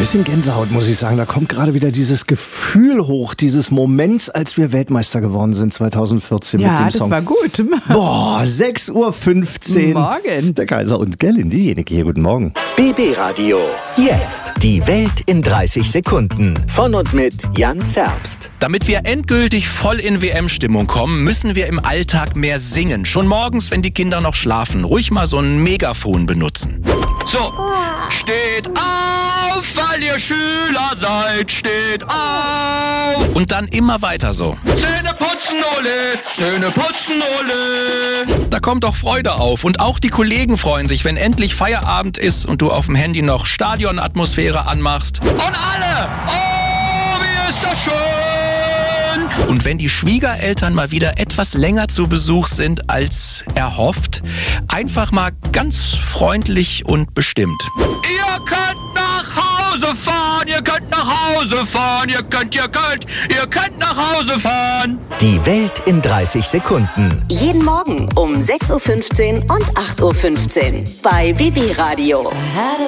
bisschen Gänsehaut, muss ich sagen. Da kommt gerade wieder dieses Gefühl hoch, dieses Moments, als wir Weltmeister geworden sind 2014 mit dem Song. Ja, das war gut. Boah, 6:15 Uhr. Morgen. Der Kaiser und Gellin, diejenige hier. Guten Morgen. BB Radio. Jetzt die Welt in 30 Sekunden. Von und mit Jan Zerbst. Damit wir endgültig voll in WM-Stimmung kommen, müssen wir im Alltag mehr singen. Schon morgens, wenn die Kinder noch schlafen. Ruhig mal so ein Megafon benutzen. So, steht auf, weil ihr Schüler seid, steht auf. Und dann immer weiter so. Zähne putzen, ole, Zähne putzen, ole. Da kommt doch Freude auf. Und auch die Kollegen freuen sich, wenn endlich Feierabend ist und du auf dem Handy noch Stadionatmosphäre anmachst. Und alle, oh, wie ist das schön. Und wenn die Schwiegereltern mal wieder etwas länger zu Besuch sind als erhofft, einfach mal ganz freundlich und bestimmt. Ihr könnt nach Hause fahren, ihr könnt nach Hause fahren, ihr könnt nach Hause fahren. Die Welt in 30 Sekunden. Jeden Morgen um 6:15 Uhr und 8:15 Uhr bei BB Radio.